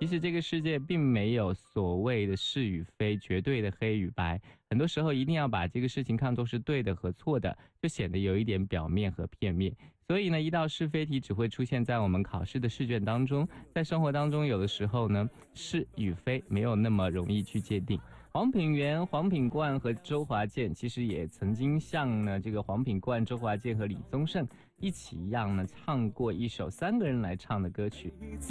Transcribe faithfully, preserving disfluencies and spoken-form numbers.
其实这个世界并没有所谓的是与非，绝对的黑与白，很多时候一定要把这个事情看作是对的和错的，就显得有一点表面和片面。所以呢，一道是非题只会出现在我们考试的试卷当中，在生活当中有的时候呢，是与非没有那么容易去界定。黄品源、黄品冠和周华健其实也曾经像呢这个黄品冠、周华健和李宗盛一起一样呢，唱过一首三个人来唱的歌曲。